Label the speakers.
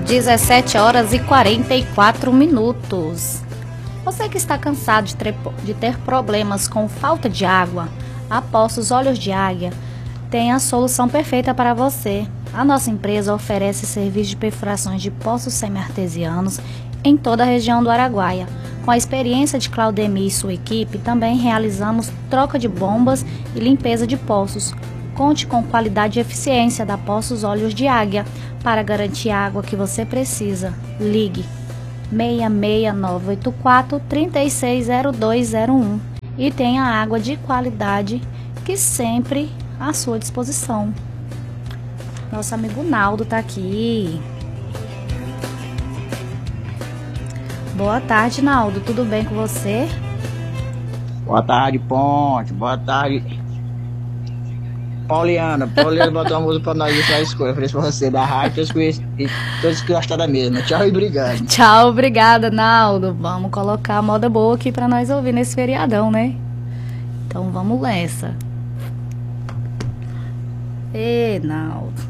Speaker 1: 17 horas e 44 minutos. Você que está cansado de ter problemas com falta de água, a Poços Olhos de Águia tem a solução perfeita para você. A nossa empresa oferece serviço de perfurações de poços semi-artesianos em toda a região do Araguaia. Com a experiência de Claudemir e sua equipe, também realizamos troca de bombas e limpeza de poços. Conte com qualidade e eficiência da Poços Olhos de Águia para garantir a água que você precisa. Ligue 66984 360201 e tenha água de qualidade que sempre à sua disposição. Nosso amigo Naldo tá aqui. Boa tarde, Naldo. Tudo bem com você?
Speaker 2: Boa tarde, Ponte. Boa tarde, Pauliana botou uma música pra nós e só escolha. Eu falei pra você, da rádio, todos que gostaram da mesma. Tchau e obrigado.
Speaker 1: Tchau, obrigada, Naldo. Vamos colocar a moda boa aqui pra nós ouvir nesse feriadão, né? Então vamos nessa. Naldo.